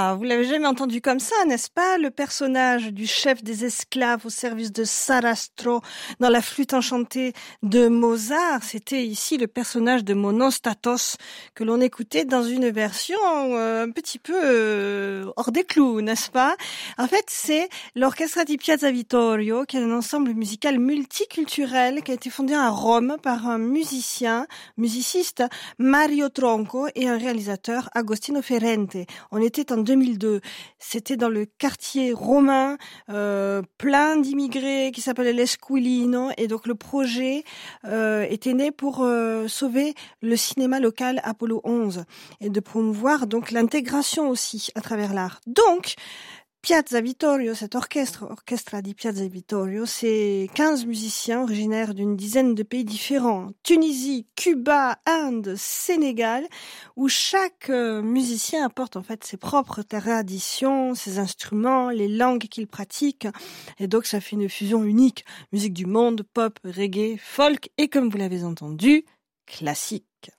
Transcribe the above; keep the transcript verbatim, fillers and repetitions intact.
Ah, vous l'avez jamais entendu comme ça, n'est-ce pas? Le personnage du chef des esclaves au service de Sarastro dans la flûte enchantée de Mozart, c'était ici le personnage de Monostatos que l'on écoutait dans une version euh, un petit peu euh, hors des clous, n'est-ce pas? En fait, c'est l'Orchestra di Piazza Vittorio, qui est un ensemble musical multiculturel qui a été fondé à Rome par un musicien, musiciste, Mario Tronco, et un réalisateur, Agostino Ferrente. On était en deux mille deux. C'était dans le quartier romain, euh, plein d'immigrés qui s'appelait l'Esquilino, et donc le projet euh, était né pour euh, sauver le cinéma local Apollo onze et de promouvoir donc l'intégration aussi à travers l'art. Donc, Piazza Vittorio, cet orchestre, Orchestra di Piazza Vittorio, c'est quinze musiciens originaires d'une dizaine de pays différents. Tunisie, Cuba, Inde, Sénégal, où chaque musicien apporte en fait ses propres traditions, ses instruments, les langues qu'il pratique. Et donc ça fait une fusion unique. Musique du monde, pop, reggae, folk et comme vous l'avez entendu, classique.